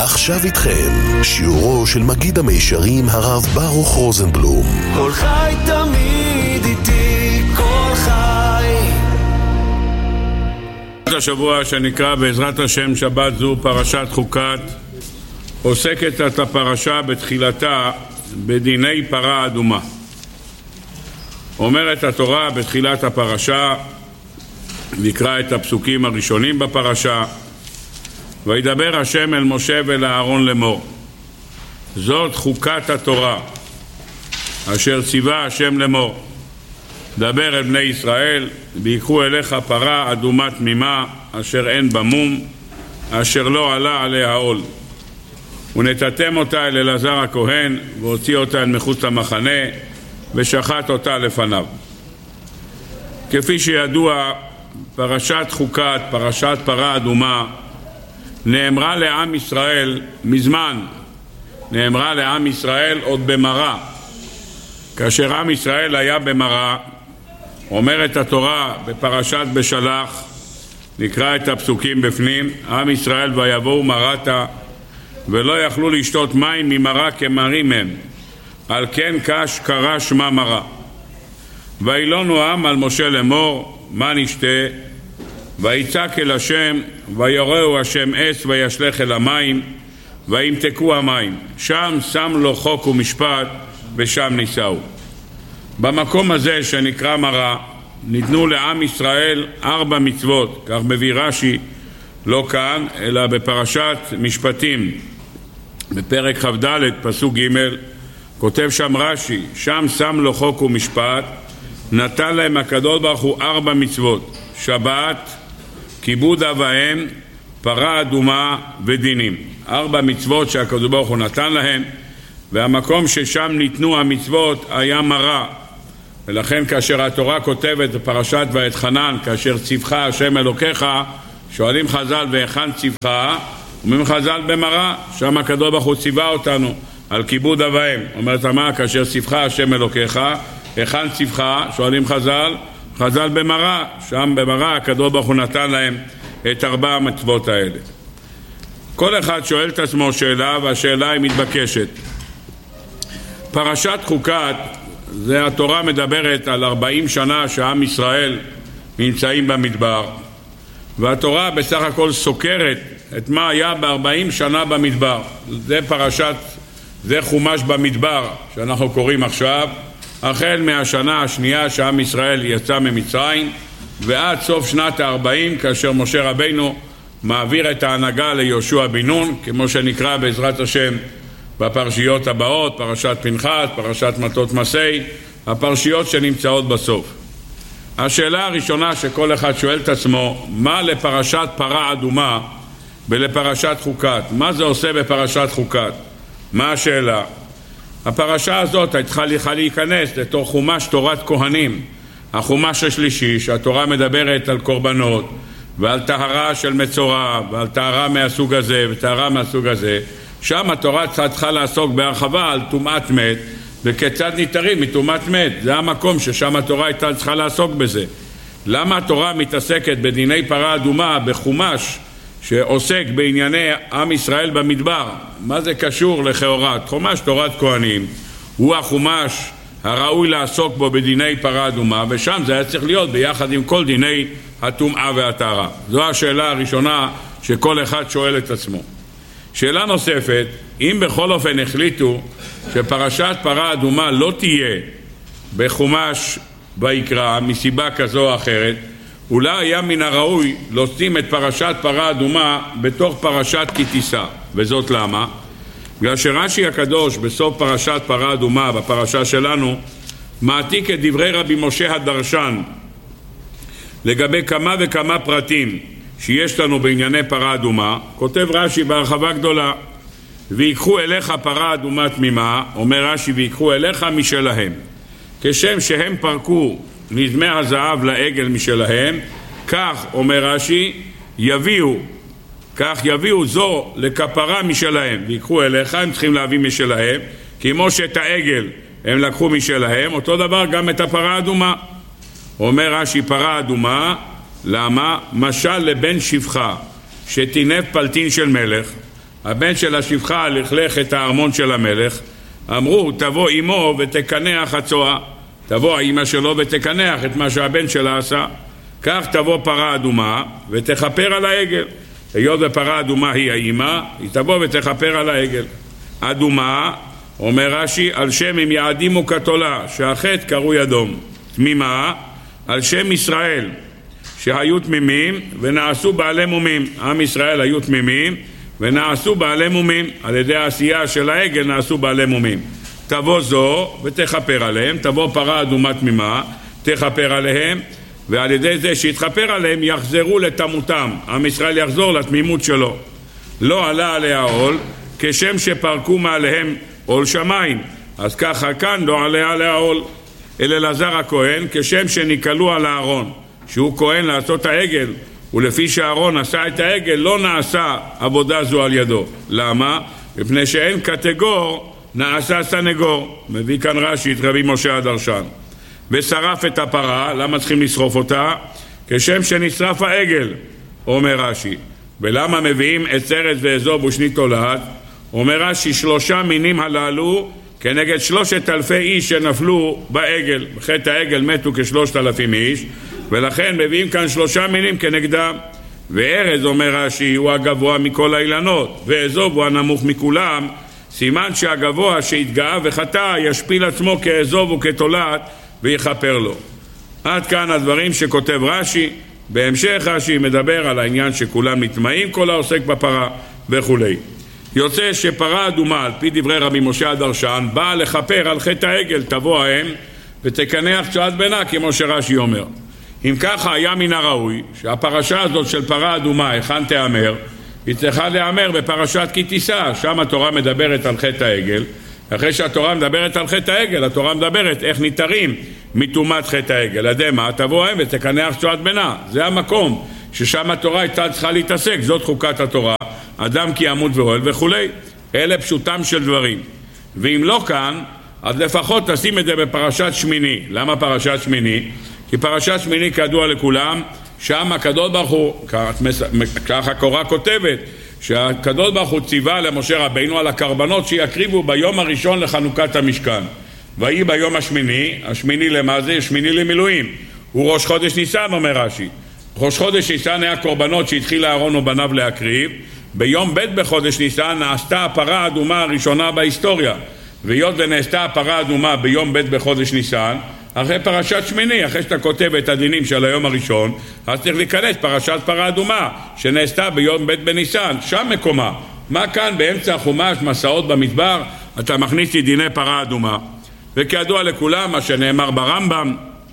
עכשיו איתכם שיעורו של מגיד המישרים הרב ברוך רוזנבלום. כל חי תמיד איתי, כל חי. השבוע שנקרא בעזרת השם שבת זו פרשת חוקת, עוסקת את הפרשה בתחילתה בדיני פרה אדומה. אומרת התורה בתחילת הפרשה, נקרא את הפסוקים הראשונים בפרשה: וידבר השם אל משה ואל אהרון לאמור, זאת חוקת התורה אשר ציווה השם לאמור, דבר אל בני ישראל, ויקחו אליך פרה אדומה תמימה אשר אין בה מום, אשר לא עלה עליה עול, ונתתם אותה אל אלעזר הכהן, והוציא אותה אל מחוץ למחנה, ושחט אותה לפניו. כפי שידוע, פרשת חוקת, פרשת פרה אדומה, נאמרה לעם ישראל מזמן, נאמרה לעם ישראל עוד במראה. כאשר עם ישראל היה במראה, אומרת התורה בפרשת בשלח, נקרא את הפסוקים בפנים: עם ישראל ויבואו מרתה, ולא יכלו לשתות מים ממראה כמרים הם, על כן קש קרא שמה מראה. וילונו העם על משה לאמור, מה נשתה? ויצעק אל השם, ויראו השם עץ וישלך אל המים, וימתקו המים. שם שם לו חוק ומשפט, ושם נישאו. במקום הזה שנקרא מראה, ניתנו לעם ישראל 4 מצוות, כך מביא רש"י, לא כאן, אלא בפרשת משפטים, בפרק כ"ד, פסוק ג', כותב שם רש"י, שם שם לו חוק ומשפט, נתן להם הקדוש ברוך הוא 4 מצוות: שבת, כיבוד אב ואם, פרה אדומה ודינים. 4 מצוות שהקדוש ברוך הוא נתן להם, והמקום ששם ניתנו המצוות היה מראה. ולכן כאשר התורה כותבת בפרשת ואתחנן, כאשר ציווך השם אלוקיך, שואלים חז"ל והיכן ציווך? אומרים חז"ל במראה, שם הקדוש ברוך הוא ציווה אותנו על כיבוד אב ואם. אומרת מה? כאשר ציווך השם אלוקיך, היכן ציווך? שואלים חז"ל במראה, שם במראה הקדוש ברוך הוא נתן להם את 4 המצוות האלה. כל אחד שואל את עצמו שאלה, והשאלה היא מתבקשת. פרשת חוקת, זה התורה מדברת על 40 שנה שעם ישראל נמצאים במדבר, והתורה בסך הכל סוקרת את מה היה ב40 שנה במדבר. זה חומש במדבר שאנחנו קוראים עכשיו, החל מהשנה השנייה שעם ישראל יצא ממצרים ועד סוף שנת ה40, כאשר משה רבינו מעביר את ההנהגה ליהושע בן נון, כמו שנקרא בעזרת השם בפרשיות הבאות, פרשת פנחס, פרשת מטות מסעי, הפרשיות שנמצאות בסוף. השאלה הראשונה שכל אחד שואל את עצמו, מה לפרשת פרה אדומה ולפרשת חוקת? מה זה עושה בפרשת חוקת? מה השאלה? הפרשה הזאת הייתה להיכנס לתוך חומש תורת כהנים, החומש השלישי, שהתורה מדברת על קורבנות ועל טהרה של מצורע ועל טהרה מהסוג הזה וטהרה מהסוג הזה. שם התורה צריכה לעסוק בהרחבה על טומאת מת וכיצד ניתרים מטומאת מת. זה המקום ששם התורה הייתה צריכה לעסוק בזה. למה התורה מתעסקת בדיני פרה אדומה בחומש שעוסק בענייני עם ישראל במדבר? מה זה קשור לכאורה? חומש תורת כהנים הוא החומש הראוי לעסוק בו בדיני פרה אדומה, ושם זה היה צריך להיות ביחד עם כל דיני הטומאה והטהרה. זו השאלה הראשונה שכל אחד שואל את עצמו. שאלה נוספת, אם בכל אופן החליטו שפרשת פרה אדומה לא תהיה בחומש ויקרא מסיבה כזו או אחרת, אולי היה מן הראוי לשים את פרשת פרה אדומה בתוך פרשת כי תישא. וזאת למה? בגלל שרש"י הקדוש בסוף פרשת פרה אדומה, בפרשה שלנו, מעתיק את דברי רבי משה הדרשן לגבי כמה וכמה פרטים שיש לנו בענייני פרה אדומה. כותב רש"י בהרחבה גדולה, ויקחו אליך פרה אדומה תמימה, אומר רש"י, ויקחו אליך משלהם, כשם שהם פרקו נזמי הזהב לעגל משלהם, כך אומר רש"י, יביאו זו לכפרה משלהם. ויקחו אליך, הם צריכים להביא משלהם, כמו שאת העגל הם לקחו משלהם, אותו דבר גם את הפרה אדומה. אומר רש"י פרה אדומה, למה? משל לבן שפחה שטינף פלטין של מלך, הבן של השפחה לכלך את הארמון של המלך, אמרו תבוא אמו ותקנח הצועה, תבוא האמא שלו ותקנח את מה שהבן שלה עשה. כך תבוא פרה אדומה ותכפר על העגל. היות ופרה אדומה היא האמא, היא תבוא ותכפר על העגל. אדומה, אומר רש"י, על שם אם יעדימו כתולה, שהחטא קרוי אדום. תמימה, על שם ישראל, שהיו תמימים ונעשו בעלי מומים. עם ישראל היו תמימים ונעשו בעלי מומים. על ידי העשייה של העגל נעשו בעלי מומים. תבוא זו ותכפר עליהם, תבוא פרה אדומה תמימה, תכפר עליהם, ועל ידי זה שיתכפר עליהם יחזרו לתמותם. עם ישראל יחזור לתמימות שלו. לא עלה עליה עול, כשם שפרקו מעליהם עול שמיים, אז ככה כאן לא עלה עליה עול. אל אלעזר הכהן, כשם שניקלו על הארון, שהוא כהן לעשות העגל, ולפי שהארון עשה את העגל, לא נעשה עבודה זו על ידו. למה? מפני שאין קטגור, נעשה סנגור. מביא כאן רש"י את רבי משה הדרשן. ושרף את הפרה, למה צריכים לשרוף אותה? כשם שנשרף העגל, אומר רש"י. ולמה מביאים את ארץ ואזוב ושני תולעת? אומר רש"י, 3 מינים הללו כנגד 3,000 איש שנפלו בעגל. בחטא העגל מתו כ3,000 איש, ולכן מביאים כאן 3 מינים כנגדם. וארז, אומר רש"י, הוא הגבוה מכל האילנות, ואזוב הוא הנמוך מכולם, סימן שהגבוה שהתגאה וחטא ישפיל עצמו כאזוב וכתולעת ויחפר לו. עד כאן הדברים שכותב רש"י. בהמשך רש"י מדבר על העניין שכולם נטמעים, כל העוסק בפרה וכו'. יוצא שפרה אדומה, על פי דברי רבי משה הדרשן, באה לחפר על חטא העגל. תבוא האם ותקנח צועת בנה, כמו שרש"י אומר. אם ככה היה מן הראוי שהפרשה הזאת של פרה אדומה, היכן תאמר? היא צריכה לאמר בפרשת כי תישא. שם התורה מדברת על חטא העגל. אחרי שהתורה מדברת על חטא העגל, התורה מדברת איך ניתרים מטומאת חטא העגל. עדי מה? תבוא האם ותקנח צועת בנה. זה המקום ששם התורה הייתה צריכה להתעסק. זאת חוקת התורה, אדם כי ימות ואוהל וכו'. אלה פשוטם של דברים. ואם לא כאן, אז לפחות תשים את זה בפרשת שמיני. למה פרשת שמיני? כי פרשת שמיני כידוע לכולם, שם הקדוש ברוך הוא, ככה הקורה כותבת, שהקדוש ברוך הוא ציווה למשה רבינו על הקרבנות שיקריבו ביום הראשון לחנוכת המשכן. ויהי ביום השמיני, השמיני למה זה? שמיני למילואים. הוא ראש חודש ניסן, אומר רש"י. ראש חודש ניסן היה קורבנות שהתחיל אהרון ובניו להקריב. ביום ב' בחודש ניסן נעשתה הפרה האדומה הראשונה בהיסטוריה. והיות ונעשתה הפרה האדומה ביום ב' בחודש ניסן, אחרי פרשת שמיני, אחרי שאתה כותב את הדינים של היום הראשון, אז צריך להיכנס פרשת פרה אדומה שנעשתה ביום ב' בניסן, שם מקומה. מה כאן באמצע החומש, מסעות במדבר, אתה מכניס לי דיני פרה אדומה? וכידוע לכולם, מה שנאמר ברמב"ם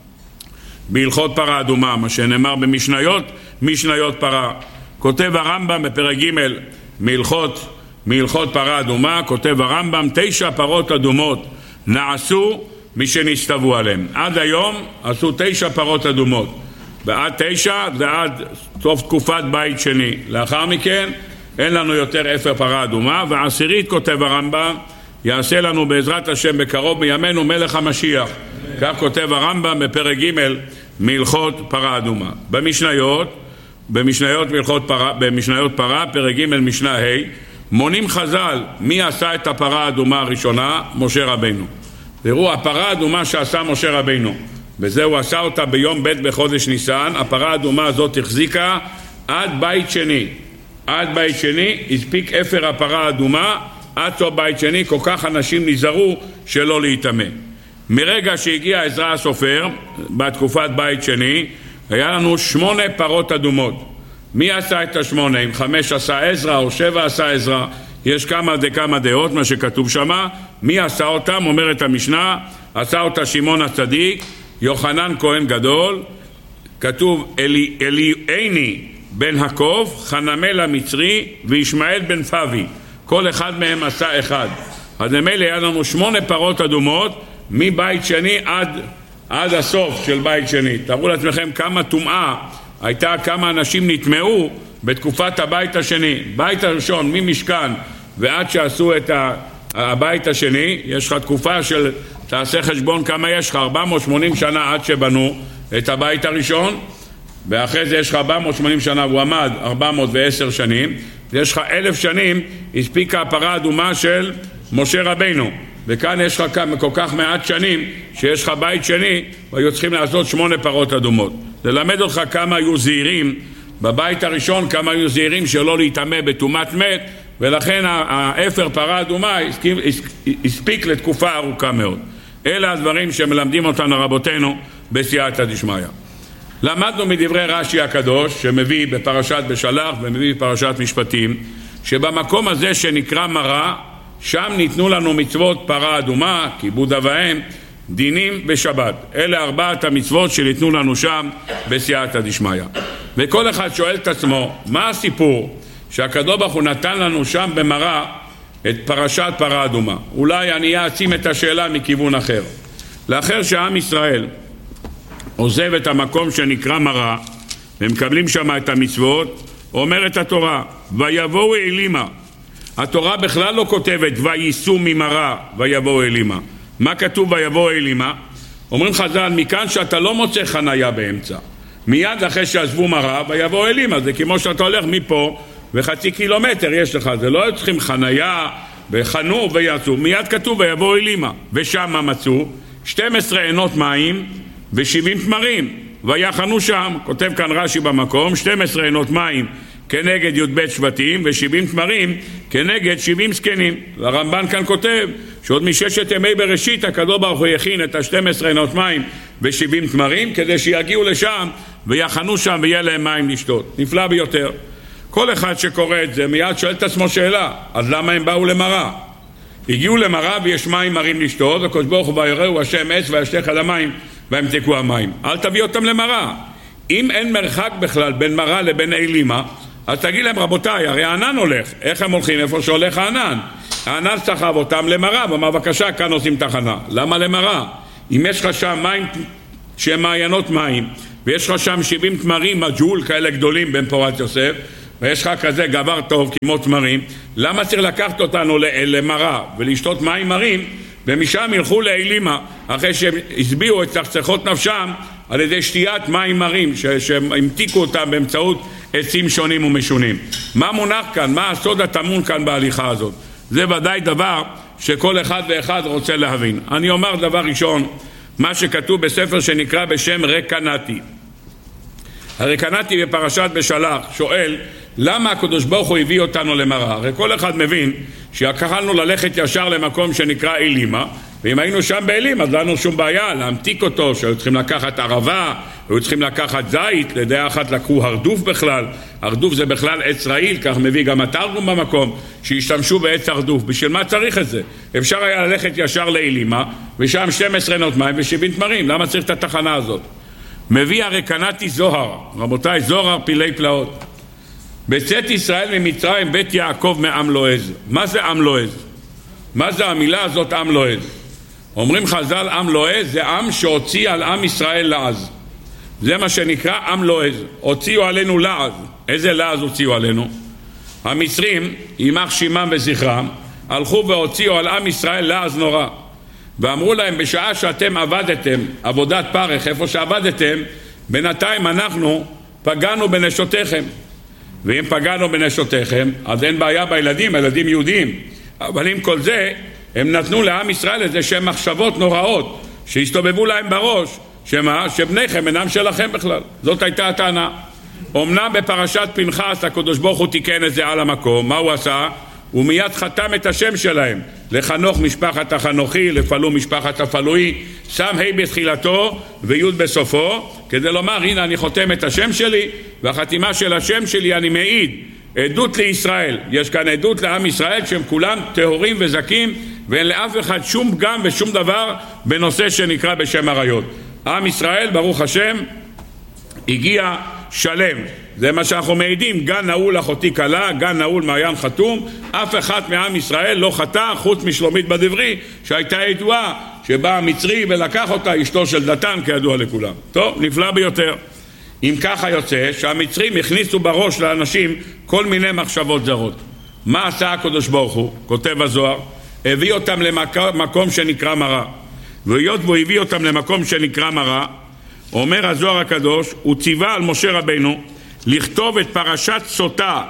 בהלכות פרה אדומה, מה שנאמר במשניות, משניות פרה. כותב הרמב"ם בפרק ג' מהלכות פרה אדומה, כותב הרמב"ם, 9 פרות אדומות נעשו משנסתוו עליהם. עד היום עשו 9 פרות אדומות. ועד 9 זה עד סוף תקופת בית שני. לאחר מכן אין לנו יותר 10 פרה אדומה. ועשירית, כותב הרמב"ם, יעשה לנו בעזרת השם בקרוב מימינו מלך המשיח. כך כותב הרמב"ם בפרק ג' מהלכות פרה אדומה. במשניות פרה, פרק ג' משנה ה', מונים חז"ל מי עשה את הפרה האדומה הראשונה? משה רבינו. תראו, הפרה האדומה שעשה משה רבינו, וזה הוא עשה אותה ביום ב' בחודש ניסן. הפרה האדומה הזאת החזיקה עד בית שני. עד בית שני הספיק אפר הפרה האדומה עד סוף בית שני. כל כך אנשים נזהרו שלא להיטמא. מרגע שהגיע עזרא הסופר בתקופת בית שני, היה לנו 8 פרות אדומות. מי עשה את 8? אם 5 עשה עזרא או 7 עשה עזרא, יש כמה דעות מה שכתוב שמה. מי עשה אותם? אומרת המשנה, עשה אותה שמעון הצדיק, יוחנן כהן גדול, כתוב אליעני בן הקוף, חנמאל המצרי וישמעאל בן פבי. כל אחד מהם עשה אחד. אז ממילא היה לנו 8 פרות אדומות מבית שני עד הסוף של בית שני. תראו לעצמכם כמה טומאה הייתה, כמה אנשים נטמעו בתקופת הבית השני. בית הראשון ממשכן ועד שעשו את הבית השני, יש לך תקופה של, תעשה חשבון כמה יש לך, 480 שנה עד שבנו את הבית הראשון, ואחרי זה יש לך 480 שנה, הוא עמד 410 שנים, יש לך 1000 שנים, הספיקה הפרה האדומה של משה רבינו. וכאן יש לך כל כך מעט שנים, שיש לך בית שני, והיו צריכים לעשות 8 פרות אדומות. ללמד אותך כמה היו זהירים, בבית הראשון כמה היו זהירים שלא להתאמה בטומאת מת, ולכן האפר פרה אדומה הספיק לתקופה ארוכה מאוד. אלה הדברים שמלמדים אותנו רבותינו בסייעתא דשמיא. למדנו מדברי רש"י הקדוש שמביא בפרשת בשלח ומביא בפרשת משפטים, שבמקום הזה שנקרא מראה, שם ניתנו לנו מצוות פרה אדומה, כיבוד אב ואם, דינים ושבת. אלה 4 המצוות שניתנו לנו שם בסייעתא דשמיא. וכל אחד שואל את עצמו, מה הסיפור שהקדוש ברוך הוא נתן לנו שם במראה את פרשת פרה אדומה? אולי אני אעצים את השאלה מכיוון אחר. לאחר שעם ישראל עוזב את המקום שנקרא מראה ומקבלים שם את המצוות, אומרת התורה, ויבואו אלימה. התורה בכלל לא כותבת וייסעו ממראה ויבואו אלימה. מה כתוב ויבואו אלימה? אומרים חז"ל, מכאן שאתה לא מוצא חנייה באמצע, מיד אחרי שעזבו מראה ויבואו אלימה. זה כמו שאתה הולך מפה וחצי קילומטר יש לך, זה לא צריכים חנייה וחנו ויצאו, מיד כתוב ויבואו אלימה. ושם מצאו 12 עינות מים ו70 תמרים ויחנו שם. כותב כאן רש"י במקום 12 עינות מים כנגד י"ב שבטים ו70 תמרים כנגד 70 זקנים. הרמב"ן כאן כותב שעוד מששת ימי בראשית הקדוש ברוך הוא יכין את ה12 עינות מים ו70 תמרים כדי שיגיעו לשם ויחנו שם ויהיה להם מים לשתות. נפלא ביותר. כל אחד שקורא את זה מיד שואל את עצמו שאלה, אז למה הם באו למראה? הגיעו למראה ויש מים מרים לשתות, הקדוש ברוך הוא ויראו השם עץ וישתך על המים וימתקו המים. אל תביא אותם למראה. אם אין מרחק בכלל בין מראה לבין אלימה, אז תגיד להם רבותיי, הרי הענן הולך. איך הם הולכים? איפה שהולך הענן. הענן סחב אותם למראה, ואמר בבקשה כאן עושים תחנה. למה למראה? אם יש לך שם מים שהם מעיינות מים ויש לך שם 70 תמרים מג'ול כאלה גדולים בן פורת יוסף, ויש לך כזה גבר טוב כמו תמרים, למה צריך לקחת אותנו למראה ולשתות מים מרים ומשם ילכו לאלימה אחרי שהם הסביעו את צחצחות נפשם על ידי שתיית מים מרים שהם המתיקו אותם באמצעות עצים שונים ומשונים? מה מונח כאן? מה הסוד הטמון כאן בהליכה הזאת? זה ודאי דבר שכל אחד ואחד רוצה להבין. אני אומר דבר ראשון, מה שכתוב בספר שנקרא בשם רקנתי. הרקנתי בפרשת בשלח שואל למה הקדוש ברוך הוא הביא אותנו למראה. הרי כל אחד מבין שיכולנו ללכת ישר למקום שנקרא אלימה, ואם היינו שם באלימה אז לא לנו שום בעיה להמתיק אותו, שהיו צריכים לקחת ערבה, היו צריכים לקחת זית, לדעה אחת לקחו הרדוף בכלל. הרדוף זה בכלל עץ רעיל, כך מביא גם התרגום במקום שהשתמשו בעץ הרדוף. בשביל מה צריך את זה? אפשר היה ללכת ישר לאלימה ושם 12 עינות מים ו70 תמרים. למה צריך את התחנה הזאת? מביא הרקנתי זוהר. רבותיי, זוהר פילי פלאות. בצאת ישראל ממצרים בית יעקב מעם לועז. מה זה עם לועז? מה זה המילה הזאת עם לועז? אומרים חז"ל, עם לועז זה עם שהוציא על עם ישראל לעז. זה מה שנקרא עם לועז. הוציאו עלינו לעז. איזה לעז הוציאו עלינו? המצרים, יימח שמם וזכרם, הלכו והוציאו על עם ישראל לעז נורא. ואמרו להם, בשעה שאתם עבדתם עבודת פרך, איפה שעבדתם, בינתיים אנחנו פגענו בנשותיכם. ואם פגענו בנשותיכם, אז אין בעיה בילדים, הילדים יהודים. אבל עם כל זה, הם נתנו לעם ישראל איזה שהם מחשבות נוראות, שהסתובבו להם בראש, שבניכם אינם שלכם בכלל. זאת הייתה הטענה. אמנם בפרשת פנחס, הקדוש ברוך הוא תיקן את זה על המקום. מה הוא עשה? הוא מיד חתם את השם שלהם. לחנוך משפחת החנוכי, לפלו משפחת הפלואי, שם ה' בתחילתו וי' בסופו, כדי לומר, הנה אני חותם את השם שלי, והחתימה של השם שלי אני מעיד. עדות לישראל. יש כאן עדות לעם ישראל שהם כולם טהורים וזכים, ואין לאף אחד שום פגם ושום דבר בנושא שנקרא בשם עריות. עם ישראל, ברוך השם, הגיע שלם. זה מה שאנחנו מעידים, גן נעול אחותי קלה, גן נעול מעיין חתום. אף אחד מעם ישראל לא חטא חוץ משלומית בדברי, שהייתה ידועה שבא המצרי ולקח אותה, אשתו של דתן, כידוע לכולם. טוב, נפלא ביותר. אם ככה יוצא שהמצרים הכניסו בראש לאנשים כל מיני מחשבות זרות. מה עשה הקדוש ברוך הוא? כותב הזוהר, הביא אותם למקום שנקרא מראה. והיות והוא הביא אותם למקום שנקרא מראה, אומר הזוהר הקדוש, הוא ציווה על משה רבינו לכתוב את פרשת סוטה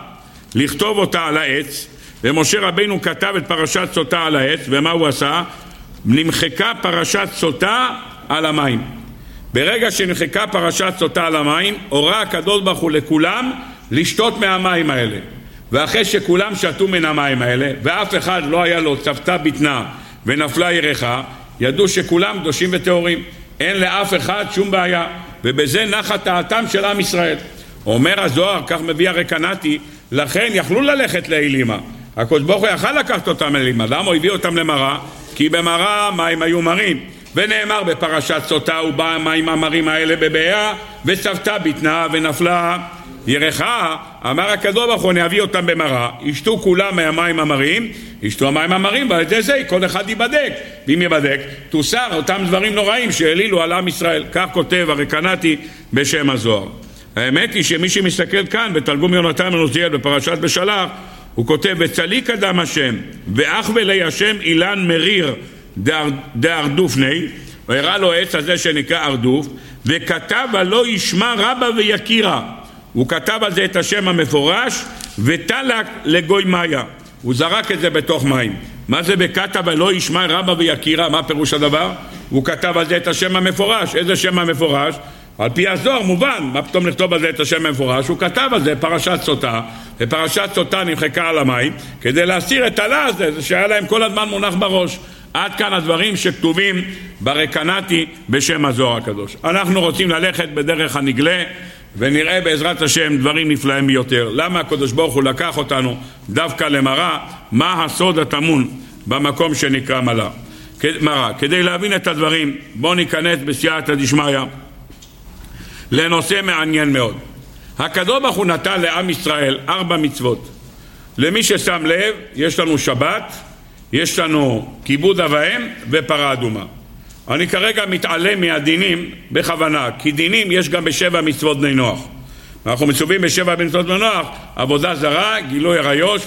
לכתוב אותה על העץ, ומשה רבינו כתב את פרשת סוטה על העץ, ומה הוא עשה? נמחקה פרשת סוטה על המים. ברגע שנמחקה פרשת סוטה על המים, הורה הקדוש ברוך הוא לכולם לשתות מהמים האלה. ואחרי שכולם שתו מן המים האלה, ואף אחד לא היה לו צפתה בטנה ונפלה ירחה, ידעו שכולם קדושים וטהורים. אין לאף אחד שום בעיה, ובזה נחה דעתם של עם ישראל. אומר הזוהר, כך מביא הרקנתי, לכן יכלו ללכת לאלימה. הקדוש ברוך הוא יכל לקחת אותם לאלימה. למה הוא הביא אותם למרה? כי במרה מים היו מרים. ונאמר בפרשת סוטה, ובא מים המרים האלה בבעיה, וצפתה בטנה ונפלה ירחה. אמר הקדוש ברוך הוא, אני אביא אותם במרה, ישתו כולם מהמים המרים, ישתו המים המרים, ועל ידי זה כל אחד ייבדק, ואם ייבדק תוסר אותם דברים נוראים שהעלילו על עם ישראל. כך כותב הרקנתי בשם הזוהר. האמת היא שמי שמסתכל כאן בתרגום יונתן בן עוזיאל בפרשת בשלח, הוא כותב, וצליק אדם השם ואח ולי השם אילן מריר דארדופני, הוא הראה לו עץ הזה שנקרא ארדוף, וכתב הלא ישמע רבה ויקירה. הוא כתב על זה את השם המפורש, ותלק לגוי מאיה. הוא זרק את זה בתוך מים. מה זה בכתב הלא ישמע רבה ויקירה? מה פירוש הדבר? הוא כתב על זה את השם המפורש. איזה שם המפורש? על פי הזוהר מובן, מה פתאום לכתוב על זה את השם המפורש? הוא כתב על זה פרשת סוטה, ופרשת סוטה נמחקה על המים, כדי להסיר את הלעז הזה שהיה להם כל הזמן מונח בראש. עד כאן הדברים שכתובים ברקנתי בשם הזוהר הקדוש. אנחנו רוצים ללכת בדרך הנגלה, ונראה בעזרת השם דברים נפלאים ביותר. למה הקדוש ברוך הוא לקח אותנו דווקא למרה? מה הסוד הטמון במקום שנקרא מרה? כדי להבין את הדברים, בואו ניכנס בסייעתא דשמיא לנושא מעניין מאוד. הקדוש ברוך הוא נתן לעם ישראל 4 מצוות. למי ששם לב, יש לנו שבת, יש לנו כיבוד אב ואם ופרה אדומה. אני כרגע מתעלם מהדינים בכוונה, כי דינים יש גם ב7 מצוות בני נוח. אנחנו מצווים ב7 מצוות בני נוח, עבודה זרה, גילוי עריות,